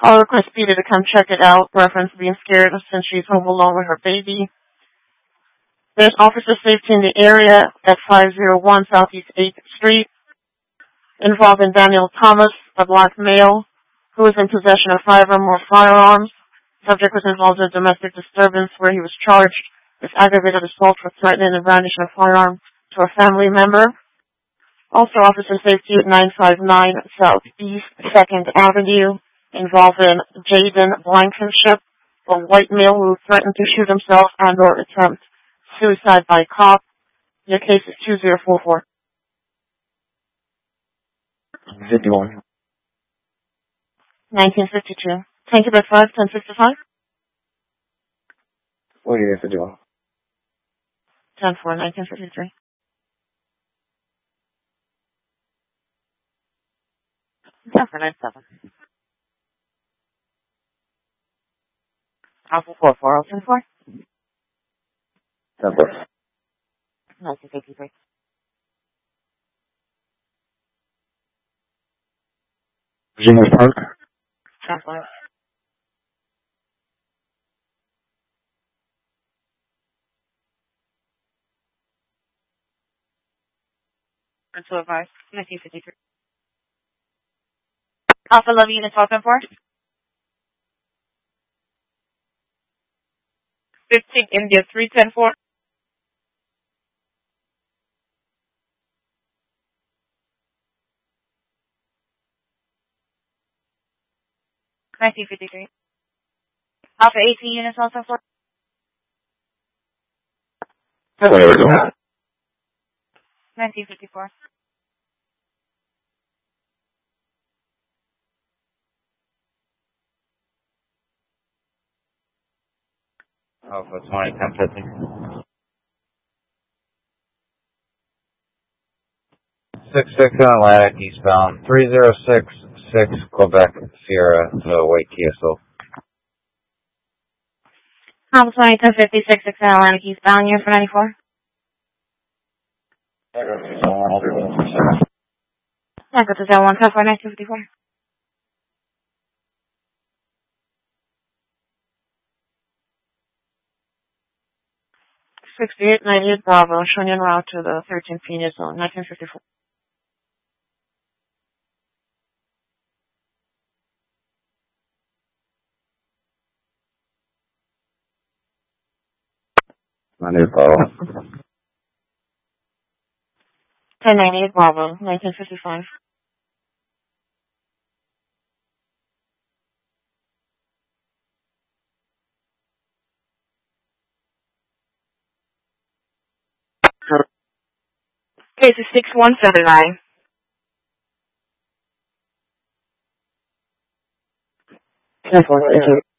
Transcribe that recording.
I'll request Peter to come check it out. Reference being scared since she's home alone with her baby. There's officer safety in the area at 501 Southeast 8th Street, involving Daniel Thomas, a black male, who is in possession of 5 or more firearms. Subject was involved in a domestic disturbance where he was charged with aggravated assault for threatening and brandishing a firearm to a family member. Also, officer safety at 959 Southeast 2nd Avenue, involving Jaden Blankenship, a white male who threatened to shoot himself and or attempt suicide by cop. Your case is 2044. 51. 1952. Tank bed 5, 1055. What do you have to do? 10-4, 1953. Yeah, for 97. Alpha 4, 4024. 10-4. 1953. Virginia Park. 10-5. And 205. 1953. Alpha Love Unit 12-4. 15 India 3-10-4. 1953. Alpha 18 units also 4. Whatever, go ahead. 1954. Alpha 20, 10-50. 66 Atlantic eastbound, 3066 Quebec Sierra to White TSO. Alpha 20, 1056, 6 Atlantic eastbound, unit for 94. Echo to 01, 1954. 6898 Bravo, showing en route to the 13th Phoenix Zone, 1954. My new Bravo. 1098 Bravo, 1955. Case is 6179. Careful,